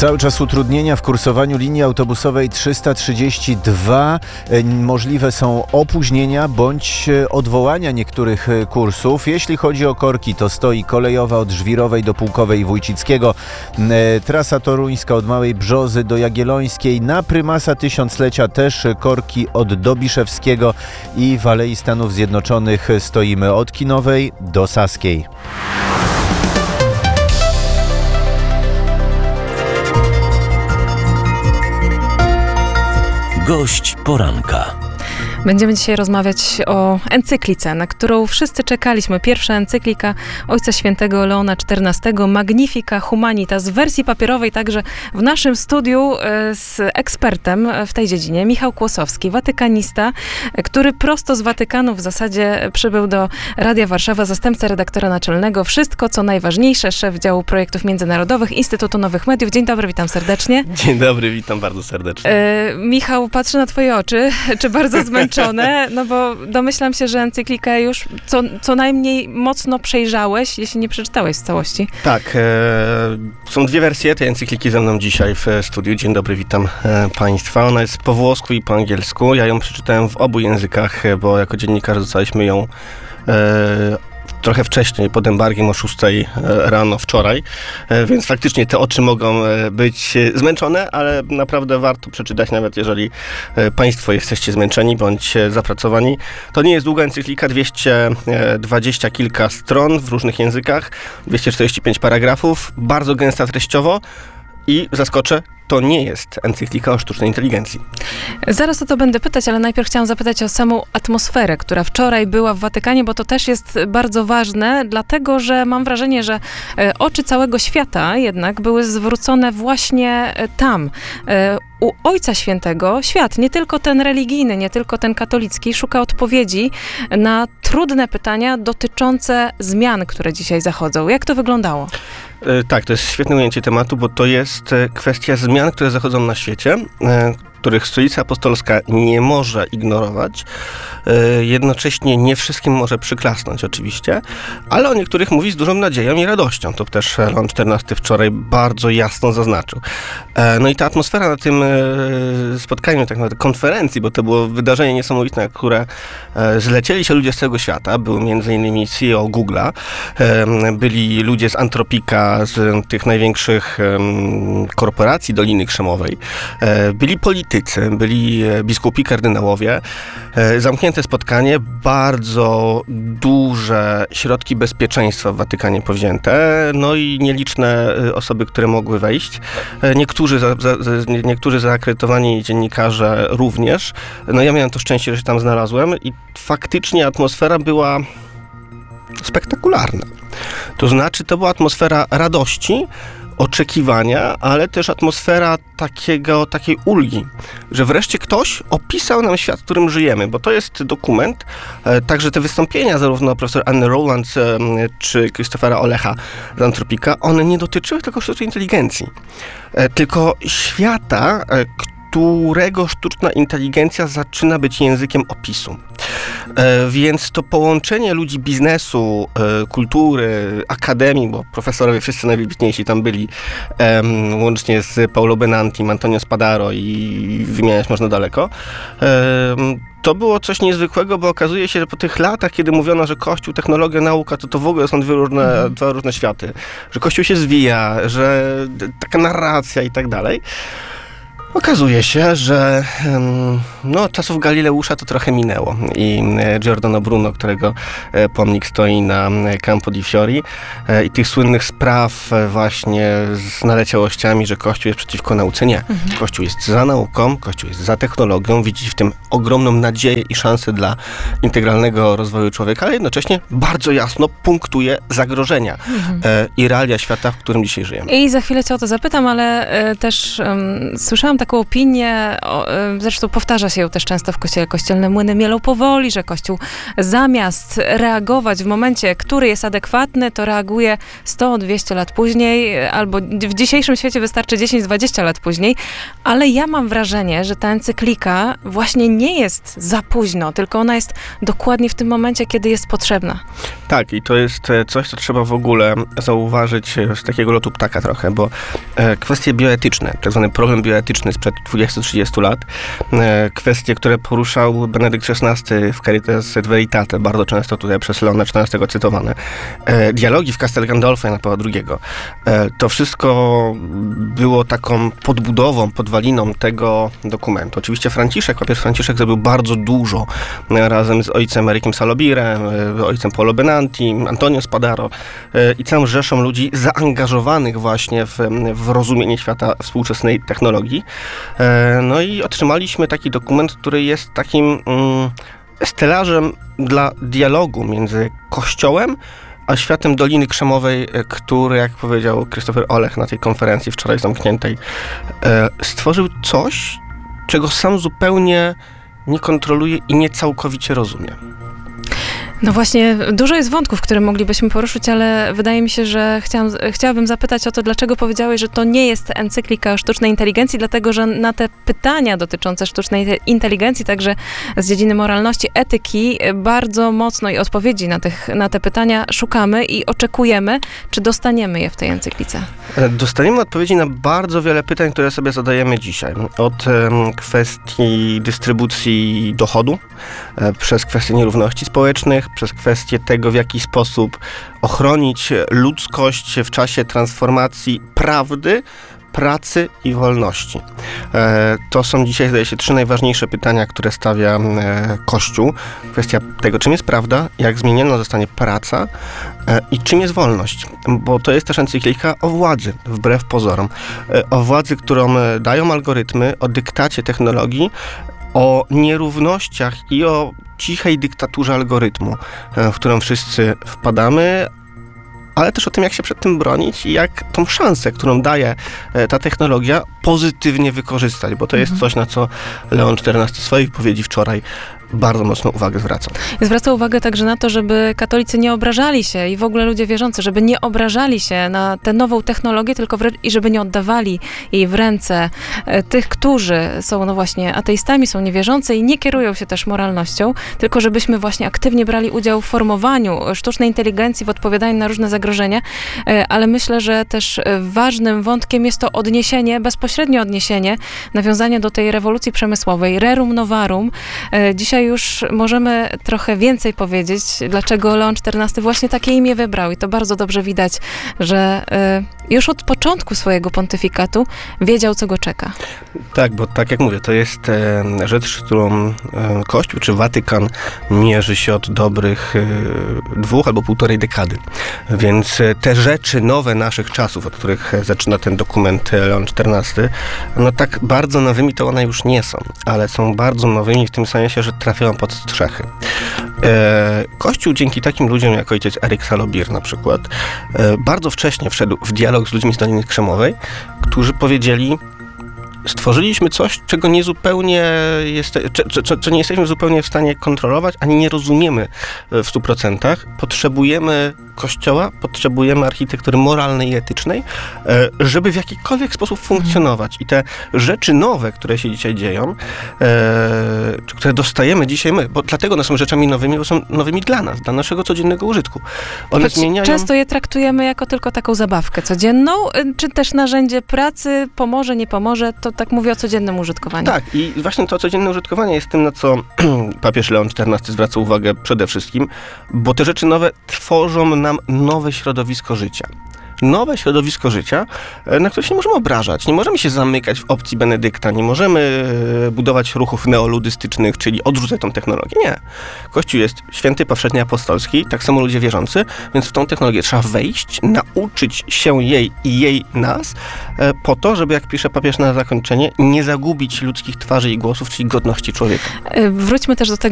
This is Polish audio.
Cały czas utrudnienia w kursowaniu linii autobusowej 332. Możliwe są opóźnienia bądź odwołania niektórych kursów. Jeśli chodzi o korki, to stoi kolejowa od Żwirowej do Pułkowej i Wójcickiego. Trasa toruńska od Małej Brzozy do Jagiellońskiej. Na Prymasa Tysiąclecia też korki od Dobiszewskiego i w Alei Stanów Zjednoczonych stoimy od Kinowej do Saskiej. Gość poranka. Będziemy dzisiaj rozmawiać o encyklice, na którą wszyscy czekaliśmy. Pierwsza encyklika Ojca Świętego Leona XIV, Magnifica Humanitas, w wersji papierowej, także w naszym studiu z ekspertem w tej dziedzinie, Michał Kłosowski, watykanista, który prosto z Watykanu w zasadzie przybył do Radia Warszawa, zastępca redaktora naczelnego. Wszystko, co najważniejsze, szef działu projektów międzynarodowych Instytutu Nowych Mediów. Dzień dobry, witam serdecznie. Dzień dobry, witam bardzo serdecznie. Michał, patrzę na twoje oczy, czy bardzo zmęczone? No bo domyślam się, że encyklikę już co najmniej mocno przejrzałeś, jeśli nie przeczytałeś w całości. Tak, są dwie wersje tej encykliki ze mną dzisiaj w studiu. Dzień dobry, witam Państwa. Ona jest po włosku i po angielsku. Ja ją przeczytałem w obu językach, bo jako dziennikarz dostaliśmy ją trochę wcześniej, pod embargiem o 6 rano wczoraj, więc faktycznie te oczy mogą być zmęczone, ale naprawdę warto przeczytać, nawet jeżeli Państwo jesteście zmęczeni bądź zapracowani. To nie jest długa encyklika, 220 kilka stron w różnych językach, 245 paragrafów, bardzo gęsta treściowo i zaskoczę, to nie jest encyklika o sztucznej inteligencji. Zaraz o to będę pytać, ale najpierw chciałam zapytać o samą atmosferę, która wczoraj była w Watykanie, bo to też jest bardzo ważne, dlatego że mam wrażenie, że oczy całego świata jednak były zwrócone właśnie tam. U Ojca Świętego świat, nie tylko ten religijny, nie tylko ten katolicki, szuka odpowiedzi na trudne pytania dotyczące zmian, które dzisiaj zachodzą. Jak to wyglądało? Tak, to jest świetne ujęcie tematu, bo to jest kwestia zmian, które zachodzą na świecie, których Stolica Apostolska nie może ignorować. Jednocześnie nie wszystkim może przyklasnąć oczywiście, ale o niektórych mówi z dużą nadzieją i radością. To też Leon XIV wczoraj bardzo jasno zaznaczył. No i ta atmosfera na tym spotkaniu, tak naprawdę konferencji, bo to było wydarzenie niesamowite, na które zlecieli się ludzie z całego świata. Był m.in. CEO Google'a, byli ludzie z Antropika, z tych największych korporacji Doliny Krzemowej, byli politycy, byli biskupi, kardynałowie. Zamknięte spotkanie, bardzo duże środki bezpieczeństwa w Watykanie powzięte, no i nieliczne osoby, które mogły wejść. Niektórzy zaakredytowani dziennikarze również. No ja miałem to szczęście, że się tam znalazłem i faktycznie atmosfera była spektakularna. To znaczy, to była atmosfera radości, oczekiwania, ale też atmosfera takiej ulgi, że wreszcie ktoś opisał nam świat, w którym żyjemy, bo to jest dokument, także te wystąpienia zarówno profesor Anny Rowland czy Christophera Olecha z Antropika, one nie dotyczyły tylko sztucznej inteligencji, tylko świata, którego sztuczna inteligencja zaczyna być językiem opisu. Więc to połączenie ludzi biznesu, kultury, akademii, bo profesorowie wszyscy najwybitniejsi tam byli, łącznie z Paulo Benantim, Antonio Spadaro i wymieniać można daleko, to było coś niezwykłego, bo okazuje się, że po tych latach, kiedy mówiono, że Kościół, technologia, nauka, to w ogóle są dwa różne światy, że Kościół się zwija, że taka narracja i tak dalej. Okazuje się, że czasów Galileusza to trochę minęło i Giordano Bruno, którego pomnik stoi na Campo di Fiori i tych słynnych spraw właśnie z naleciałościami, że Kościół jest przeciwko nauce. Nie. Kościół jest za nauką, Kościół jest za technologią, widzi w tym ogromną nadzieję i szansę dla integralnego rozwoju człowieka, ale jednocześnie bardzo jasno punktuje zagrożenia i realia świata, w którym dzisiaj żyjemy. I za chwilę cię o to zapytam, ale też słyszałam taką opinię, zresztą powtarza się ją też często w Kościele, kościelne młyny mielą powoli, że Kościół zamiast reagować w momencie, który jest adekwatny, to reaguje 100-200 lat później, albo w dzisiejszym świecie wystarczy 10-20 lat później, ale ja mam wrażenie, że ta encyklika właśnie nie jest za późno, tylko ona jest dokładnie w tym momencie, kiedy jest potrzebna. Tak, i to jest coś, co trzeba w ogóle zauważyć z takiego lotu ptaka trochę, bo kwestie bioetyczne, tak zwany problem bioetyczny sprzed 20-30 lat, kwestie, które poruszał Benedykt XVI w Caritas et Veritate, bardzo często tutaj przez Leona XIV cytowane, dialogi w Castel Gandolfo Jana Pawła II, to wszystko było taką podbudową, podwaliną tego dokumentu. Oczywiście papież Franciszek zrobił bardzo dużo razem z ojcem Erikiem Salobirem, ojcem Paolo Benanti, Antonio Spadaro i całą rzeszą ludzi zaangażowanych właśnie w rozumienie świata współczesnej technologii. No i otrzymaliśmy taki dokument, który jest takim stelażem dla dialogu między Kościołem a światem Doliny Krzemowej, który, jak powiedział Christopher Olech na tej konferencji wczoraj zamkniętej, stworzył coś, czego sam zupełnie nie kontroluje i nie całkowicie rozumie. No właśnie, dużo jest wątków, które moglibyśmy poruszyć, ale wydaje mi się, że chciałabym zapytać o to, dlaczego powiedziałeś, że to nie jest encyklika o sztucznej inteligencji, dlatego że na te pytania dotyczące sztucznej inteligencji, także z dziedziny moralności, etyki, bardzo mocno i odpowiedzi na te pytania szukamy i oczekujemy, czy dostaniemy je w tej encyklice. Dostaniemy odpowiedzi na bardzo wiele pytań, które sobie zadajemy dzisiaj. Od kwestii dystrybucji dochodu, przez kwestie nierówności społecznych, przez kwestię tego, w jaki sposób ochronić ludzkość w czasie transformacji prawdy, pracy i wolności. To są dzisiaj, zdaje się, 3 najważniejsze pytania, które stawia Kościół. Kwestia tego, czym jest prawda, jak zmieniona zostanie praca i czym jest wolność. Bo to jest też encyklika o władzy, wbrew pozorom. O władzy, którą dają algorytmy, o dyktacie technologii, o nierównościach i o cichej dyktaturze algorytmu, w którą wszyscy wpadamy, ale też o tym, jak się przed tym bronić i jak tą szansę, którą daje ta technologia, pozytywnie wykorzystać, bo to jest coś, na co Leon XIV w swojej wypowiedzi wczoraj bardzo mocno uwagę zwracał. Zwraca uwagę także na to, żeby katolicy nie obrażali się i w ogóle ludzie wierzący, żeby nie obrażali się na tę nową technologię, tylko i żeby nie oddawali jej w ręce tych, którzy są no właśnie ateistami, są niewierzący i nie kierują się też moralnością, tylko żebyśmy właśnie aktywnie brali udział w formowaniu sztucznej inteligencji, w odpowiadaniu na różne zagrożenia, ale myślę, że też ważnym wątkiem jest to odniesienie, bezpośrednie odniesienie, nawiązanie do tej rewolucji przemysłowej, rerum novarum. Dzisiaj już możemy trochę więcej powiedzieć, dlaczego Leon XIV właśnie takie imię wybrał i to bardzo dobrze widać, że już od początku swojego pontyfikatu wiedział, co go czeka. Tak, bo tak jak mówię, to jest rzecz, z którą Kościół czy Watykan mierzy się od dobrych 2 albo 1,5 dekady. Więc te rzeczy nowe naszych czasów, od których zaczyna ten dokument Leon XIV, no tak bardzo nowymi to one już nie są, ale są bardzo nowymi w tym sensie, że trafiają pod strzechy. Kościół dzięki takim ludziom jak ojciec Eryk Salobir na przykład bardzo wcześnie wszedł w dialog z ludźmi z Doliny Krzemowej, którzy powiedzieli: stworzyliśmy coś, czego nie zupełnie co nie jesteśmy zupełnie w stanie kontrolować, ani nie rozumiemy w 100%. Potrzebujemy Kościoła, potrzebujemy architektury moralnej i etycznej, żeby w jakikolwiek sposób funkcjonować. I te rzeczy nowe, które się dzisiaj dzieją, czy które dostajemy dzisiaj my, bo dlatego one są rzeczami nowymi, bo są nowymi dla nas, dla naszego codziennego użytku. One zmieniają... Często je traktujemy jako tylko taką zabawkę codzienną, czy też narzędzie pracy, pomoże, nie pomoże, to tak mówię o codziennym użytkowaniu. Tak, i właśnie to codzienne użytkowanie jest tym, na co papież Leon XIV zwraca uwagę przede wszystkim, bo te rzeczy nowe tworzą nam nowe środowisko życia. Nowe środowisko życia, na które się nie możemy obrażać. Nie możemy się zamykać w opcji Benedykta, nie możemy budować ruchów neoludystycznych, czyli odrzucać tą technologię. Nie. Kościół jest święty, powszechny, apostolski, tak samo ludzie wierzący, więc w tą technologię trzeba wejść, nauczyć się jej i jej nas, po to, żeby, jak pisze papież na zakończenie, nie zagubić ludzkich twarzy i głosów, czyli godności człowieka. Wróćmy też do tego,